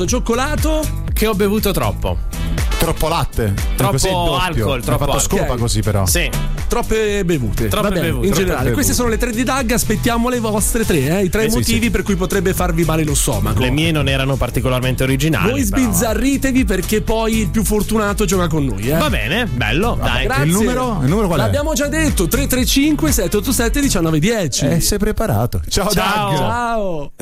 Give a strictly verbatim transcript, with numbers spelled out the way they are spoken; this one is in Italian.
Cioccolato che ho bevuto troppo. Troppo latte, troppo così alcol, Mi troppo ha fatto scopa alcol. così però. Sì. Troppe bevute. Troppe Va bene, bevute, in troppe generale. bevute. Queste sono le tre di Doug. Aspettiamo le vostre tre, eh, i tre Eh, sì, motivi sì. per cui potrebbe farvi male lo stomaco. Le mie non erano particolarmente originali. Voi però. sbizzarritevi perché poi il più fortunato gioca con noi, eh. Va bene, bello. Dai. Grazie. Il numero? Il numero qual è? L'abbiamo già detto, tre tre cinque sette otto sette uno nove uno zero. Eh, sei preparato. Ciao, Ciao. Doug. Ciao.